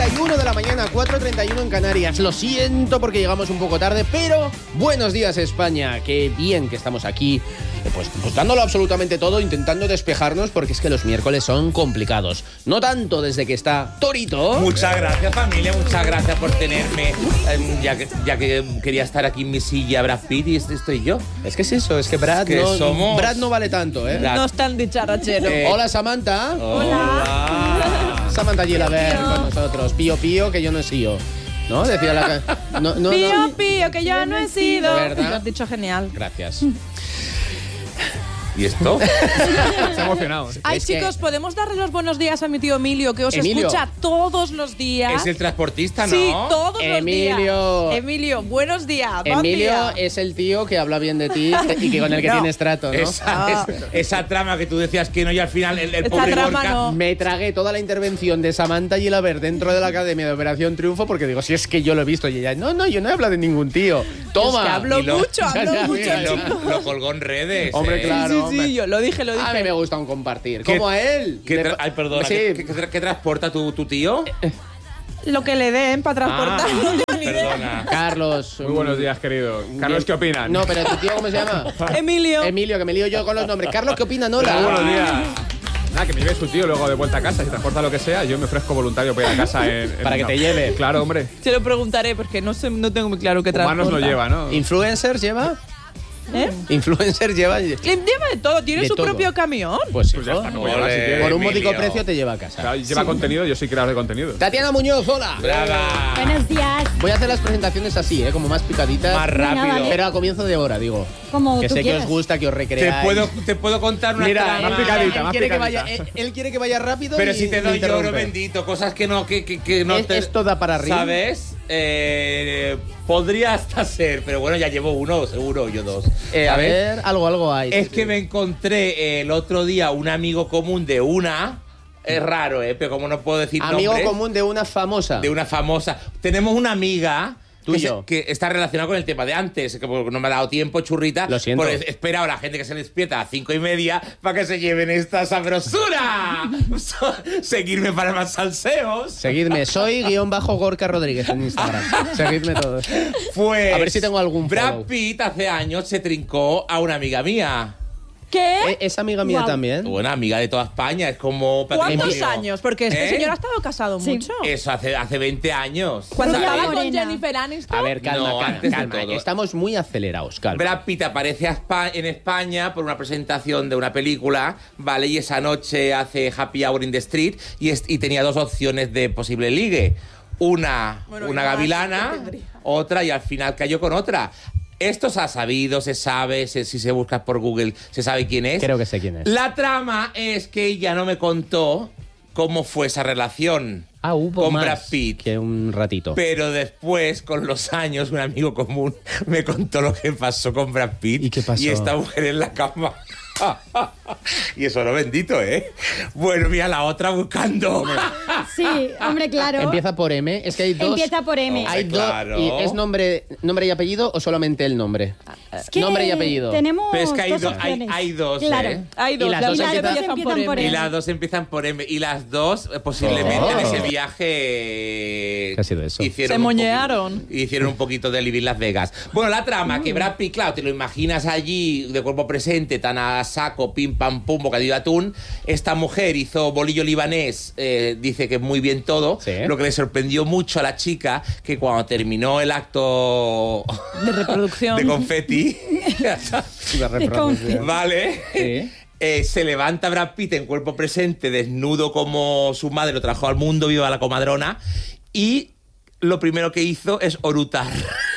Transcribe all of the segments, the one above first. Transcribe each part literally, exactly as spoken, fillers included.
y uno de la mañana, cuatro y treinta y uno en Canarias. Lo siento porque llegamos un poco tarde, pero buenos días, España. Qué bien que estamos aquí, pues, pues dándolo absolutamente todo, intentando despejarnos, porque es que los miércoles son complicados. No tanto desde que está Torito. Muchas gracias, familia, muchas gracias por tenerme. Eh, ya, que, ya que quería estar aquí en mi silla Brad Pitt y este estoy yo. Es que es eso, es que Brad, Es que no, somos- Brad no vale tanto, ¿eh? Brad. No es tan dicharachero. Eh, Hola, Samantha. Hola. Samantha Gilaber con nosotros. Pío, pío, que yo no he sido. ¿No? Decía la... ca- No, no, Pío, no. pío, que yo no he sido. ¿Verdad? Lo has dicho genial. Gracias. ¿Y esto? Está emocionado. Ay, Es que- chicos, ¿podemos darle los buenos días a mi tío Emilio, que os Emilio. escucha todos los días? Es el transportista, ¿no? Sí, todos los Emilio. días. Emilio, buenos días. buen Emilio día. es el tío que habla bien de ti y que con el que No. tienes trato, ¿no? Esa, Ah. es- esa trama que tú decías que no y al final el, el Esta pobre trama Gorka... no. Me tragué toda la intervención de Samantha Gilaber dentro de la Academia de Operación Triunfo porque digo, si es que yo lo he visto. Y ella, no, no, yo no he hablado de ningún tío. Toma. Es que hablo Y lo- mucho, hablo Ya, ya, mucho, ya, Lo, chicos. lo colgó en redes. Hombre, ¿eh? claro. Sí, sí, hombre. sí, yo lo dije, lo dije. A mí me gusta un compartir. ¿Qué- Como a él. ¿Qué De- tra- Ay, perdona, Sí. ¿qué, qué- qué tra- qué transporta tu, tu tío? Lo que le den para transportar. Ah, no tengo ni idea. perdona. Carlos. Muy buenos días, querido. Carlos, ¿qué opinan? No, pero tu tío, ¿cómo se llama? Emilio. Emilio, que me lío yo con los nombres. Carlos, ¿qué opina? Hola. Muy buenos días. Nada, que me lleve su tío luego de vuelta a casa. Si transporta lo que sea, yo me ofrezco voluntario para ir a casa. En, en- Para que te lleve. Claro, hombre. Se lo preguntaré porque no sé, no tengo muy claro qué transporta. Humanos no lleva, ¿no? ¿Influencers lleva? ¿Eh? ¿Influencers lleva? Le Lleva de todo, tiene De su todo. propio camión. Pues, Pues ya hijo, está, no voy a llevar si Ole. quiere. por un módico Emilio. precio te lleva a casa. Claro, lleva contenido, yo soy creador de contenido. Tatiana Muñoz, hola. Brava. Buenos días. Voy a hacer las presentaciones así, ¿eh? Como más picaditas. Más rápido. vale. Pero a comienzo de hora, digo. Como Que tú sé quieras. que os gusta, que os ¿Te recreáis. puedo, te puedo contar una Mira, trama. más picadita, él más quiere que picadita. vaya, él, él quiere que vaya rápido. Pero y si te me doy oro interrumpe. bendito, cosas que no, que, que, que no Es- te... esto da para arriba. ¿Sabes? Eh, podría hasta ser, pero bueno, ya llevo uno, seguro, yo dos. Eh, a ¿sabes? ver, algo, algo hay. Es que me encontré el otro día un amigo común de una... Es raro, ¿eh? Pero como no puedo decir Amigo nombres, común de una famosa. de una famosa... Tenemos una amiga... Tú y que, se- yo. que está relacionada con el tema de antes, que porque no me ha dado tiempo, churrita. Lo siento. Pues he esperado a la gente que se despierta a las cinco y media para que se lleven esta sabrosura. Seguirme para más salseos. Seguidme, soy guión bajo Gorka Rodríguez en Instagram. Seguidme todos. Pues A ver si tengo algún Brad follow. Pitt hace años se trincó a una amiga mía. ¿Qué? Eh, ¿Es amiga mía Guau. también? Una amiga de toda España, es como ¿Cuántos patrimonio. años? Porque este ¿Eh? señor ha estado casado Sí. mucho. Eso hace, hace veinte años. Cuando Rubia estaba con morena. Jennifer Aniston. A ver, calma, No, calma, antes de calma. todo. Estamos muy acelerados, calma. Brad Pitt aparece a Espa- en España por una presentación de una película, ¿vale? Y esa noche hace Happy Hour in the Street y, es- y tenía dos opciones de posible ligue. Una, Bueno, una y más, gavilana, ¿qué tendría? otra y al final cayó con otra. Esto se ha sabido, se sabe, se- si se busca por Google, se sabe quién es. Creo que sé quién es. La trama es que ella no me contó cómo fue esa relación Ah, hubo con más Brad Pitt. que un ratito. Pero después, con los años, un amigo común me contó lo que pasó con Brad Pitt. ¿Y qué pasó? Y esta mujer en la cama. Y eso no bendito, ¿eh? Bueno, mira, la otra buscando. Sí, hombre, claro. Empieza por M. Es que hay dos. Empieza por M. Hay Hombre, dos. claro. ¿Y es nombre, nombre y apellido o solamente el nombre? Es que Nombre y apellido. Tenemos Pero es que hay, dos do- hay, opciones. hay dos, Claro. ¿eh? Hay dos, Y las las dos dos empiezan- empiezan, empiezan por por M. Y M. las dos empiezan por M. Y las dos, eh, posiblemente, Oh. en ese viaje... ¿Qué ha sido eso? hicieron Se un moñearon. poquito- Hicieron un poquito de Living Las Vegas. Bueno, la trama, que Brad Pitt, claro, te lo imaginas allí, de cuerpo presente, tan a saco, pim, pam, pum, bocadillo de atún. Esta mujer hizo bolillo libanés, eh, dice que muy bien todo. Sí. Lo que le sorprendió mucho a la chica, que cuando terminó el acto De reproducción. de confeti... La reproducción. Vale. Sí. Eh, se levanta Brad Pitt en cuerpo presente, desnudo como su madre lo trajo al mundo, viva la comadrona, y lo primero que hizo es orutar.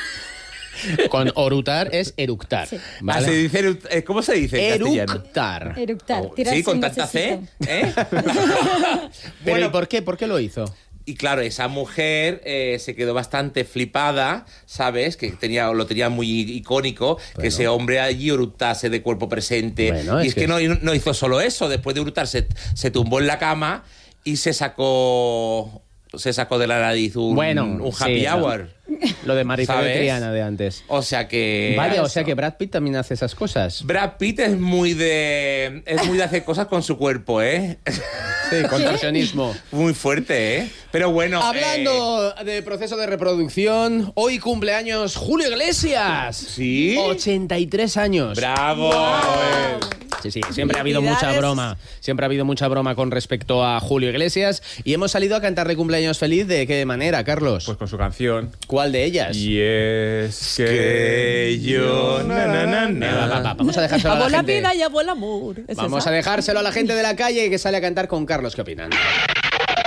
Con orutar es eructar. Sí. Ah, ¿Vale? se dice erut- eh, ¿Cómo se dice en castellano? Eructar. Eructar. Oh, tirarse sí, con un tanta C. gasecito. ¿eh? Pero Bueno, ¿y por qué? ¿Por qué lo hizo? y claro, esa mujer eh, se quedó bastante flipada, ¿sabes? Que tenía, lo tenía muy icónico, que Bueno. ese hombre allí hurtase de cuerpo presente. Bueno, y es es que, que- no, no hizo solo eso, después de hurtar se, se tumbó en la cama y se sacó se sacó de la nariz un, Bueno, un happy sí, hour. Lo de Maricel ¿sabes? Triana de antes. O sea que... Vaya, o eso. sea que Brad Pitt también hace esas cosas. Brad Pitt es muy de... Es muy de hacer cosas con su cuerpo, ¿eh? Sí, contorsionismo. Muy fuerte, ¿eh? Pero bueno... Hablando de proceso de reproducción, hoy cumpleaños Julio Iglesias. ¿Sí? ochenta y tres años. eh, ¡Bravo! Sí, sí, siempre ha habido mucha Felicidades. broma. Siempre ha habido mucha broma con respecto a Julio Iglesias. Y hemos salido a cantarle cumpleaños feliz. ¿De qué manera, Carlos? Pues con su canción. ¿Cuál de ellas? Y es que... Que yo... Na, na, na, Venga, va, va, na. va, vamos a dejárselo a Acabó la la gente. vida y acabó el amor. ¿Es Vamos esa? a dejárselo a la gente de la calle que sale a cantar con Carlos. ¿Qué opinan?